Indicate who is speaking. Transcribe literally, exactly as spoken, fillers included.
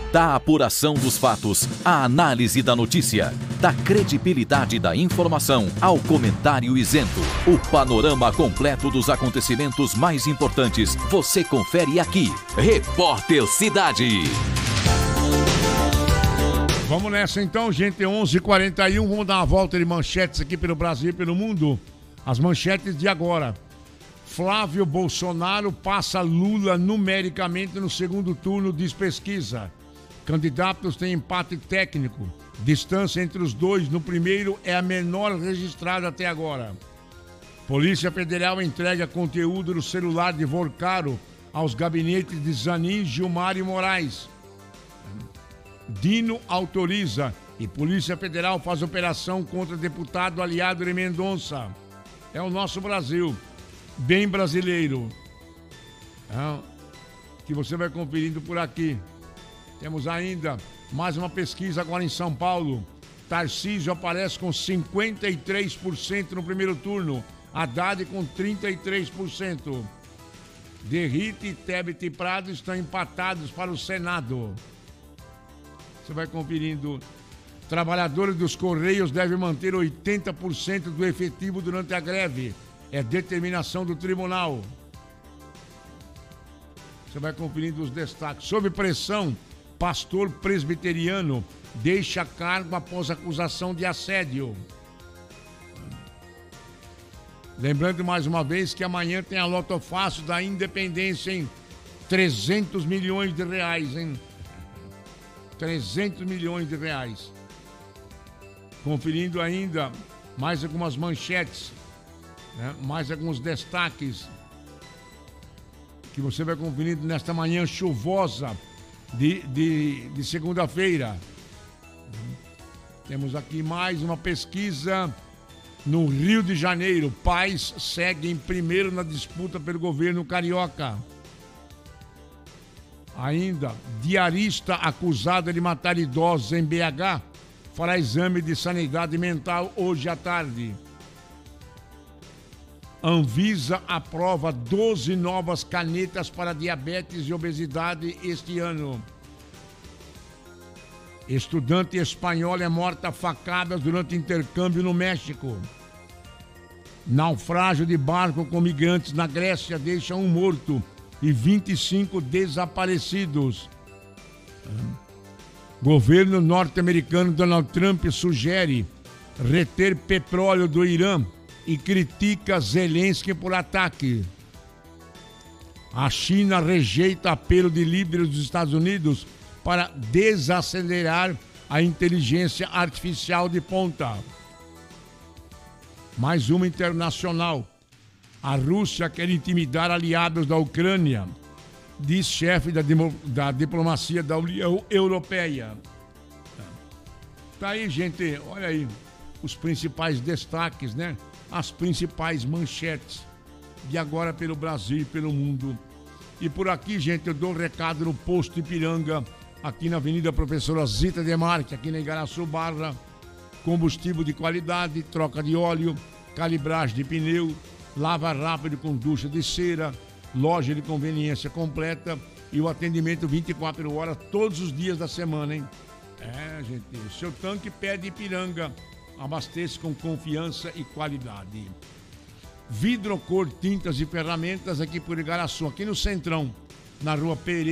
Speaker 1: Da apuração dos fatos à análise da notícia, da credibilidade da informação ao comentário isento. O panorama completo dos acontecimentos mais importantes você confere aqui. Repórter Cidade.
Speaker 2: Vamos nessa então, gente. onze e quarenta e um. Vamos dar uma volta de manchetes aqui pelo Brasil e pelo mundo. As manchetes de agora. Flávio Bolsonaro passa Lula numericamente no segundo turno, diz pesquisa. Candidatos têm empate técnico. Distância entre os dois no primeiro é a menor registrada até agora. Polícia Federal entrega conteúdo no celular de Vorcaro aos gabinetes de Zanin, Gilmar e Moraes. Dino autoriza e Polícia Federal faz operação contra deputado aliado de Mendonça. É o nosso Brasil, bem brasileiro. É, que você vai conferindo por aqui. Temos ainda mais uma pesquisa agora em São Paulo. Tarcísio aparece com cinquenta e três por cento no primeiro turno. Haddad com trinta e três por cento. Derrite, Tebet e Prado estão empatados para o Senado. Você vai conferindo. Trabalhadores dos Correios devem manter oitenta por cento do efetivo durante a greve. É determinação do tribunal. Você vai conferindo os destaques. Sob pressão, pastor presbiteriano deixa cargo após acusação de assédio. Lembrando mais uma vez que amanhã tem a Loto Fácil da Independência, em trezentos milhões de reais, hein? trezentos milhões de reais. Conferindo ainda mais algumas manchetes, né? Mais alguns destaques que você vai conferindo nesta manhã chuvosa de, de, de segunda-feira. Temos aqui mais uma pesquisa no Rio de Janeiro. Pais seguem primeiro na disputa pelo governo carioca. Ainda, diarista acusada de matar idosos em B H fará exame de sanidade mental hoje à tarde. Anvisa aprova doze novas canetas para diabetes e obesidade este ano. Estudante espanhola é morta a facadas durante intercâmbio no México. Naufrágio de barco com migrantes na Grécia deixa um morto e vinte e cinco desaparecidos. Governo norte-americano Donald Trump sugere reter petróleo do Irã e critica Zelensky por ataque. A China rejeita apelo de líderes dos Estados Unidos para desacelerar a inteligência artificial de ponta. Mais uma internacional. A Rússia quer intimidar aliados da Ucrânia, diz chefe da, da diplomacia da União Europeia. Tá aí, gente, olha aí os principais destaques, né? As principais manchetes de agora pelo Brasil e pelo mundo. E por aqui, gente, eu dou um recado no Posto Ipiranga, aqui na Avenida Professora Zita Demarque, aqui na Igaraçu Barra. Combustível de qualidade, troca de óleo, calibragem de pneu, lava rápido com ducha de cera, loja de conveniência completa e o atendimento vinte e quatro horas todos os dias da semana, hein? É, gente, o seu tanque pede Ipiranga, abastece com confiança e qualidade. Vidrocor, tintas e ferramentas aqui por Igaraçu, aqui no Centrão, na Rua Pereira.